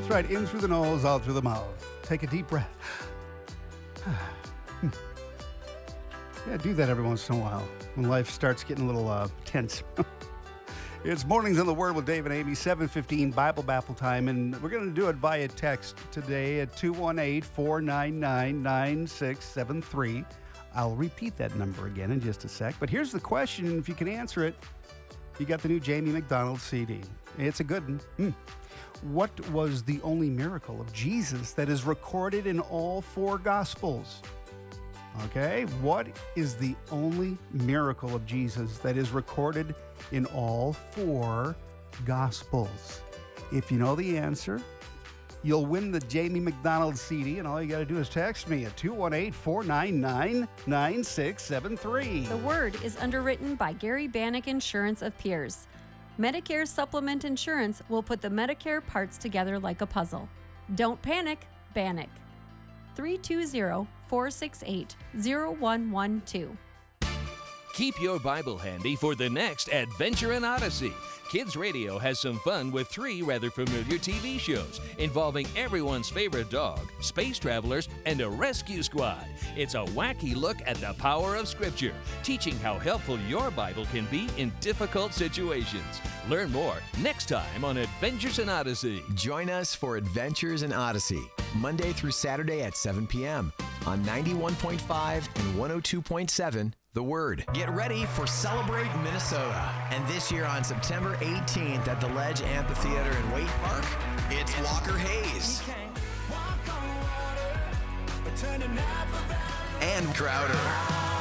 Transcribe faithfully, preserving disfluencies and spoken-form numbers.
That's right, in through the nose, out through the mouth. Take a deep breath. Yeah, do that every once in a while when life starts getting a little uh, tense. It's Mornings in the Word with Dave and Amy, seven fifteen Bible Baffle time, and we're going to do it via text today at two one eight, four nine nine, nine six seven three. I'll repeat that number again in just a sec, but here's the question. If you can answer it, you got the new Jamie McDonald C D. It's a good one. Hmm. What was the only miracle of Jesus that is recorded in all four Gospels? Okay, what is the only miracle of Jesus that is recorded in all four Gospels? If you know the answer, you'll win the Jamie McDonald C D, and all you got to do is text me at two one eight, four nine nine, nine six seven three. The Word is underwritten by Gary Bannock Insurance of Pierce. Medicare Supplement Insurance will put the Medicare parts together like a puzzle. Don't panic, Bannock. three two zero, four six eight, zero one one two. Keep your Bible handy for the next Adventure in Odyssey. Kids Radio has some fun with three rather familiar T V shows involving everyone's favorite dog, space travelers, and a rescue squad. It's a wacky look at the power of Scripture, teaching how helpful your Bible can be in difficult situations. Learn more next time on Adventures in Odyssey. Join us for Adventures in Odyssey, Monday through Saturday at seven p.m. on ninety-one point five and one oh two point seven The Word. Get ready for Celebrate Minnesota. And this year on September eighteenth at the Ledge Amphitheater in Waite Park, it's Walker Hayes and Crowder.